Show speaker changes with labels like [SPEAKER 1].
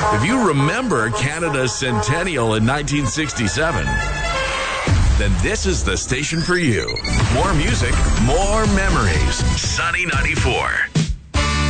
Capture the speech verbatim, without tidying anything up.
[SPEAKER 1] If you remember Canada's centennial in nineteen sixty-seven, then this is the station for you. More music, more memories. Sunny ninety-four.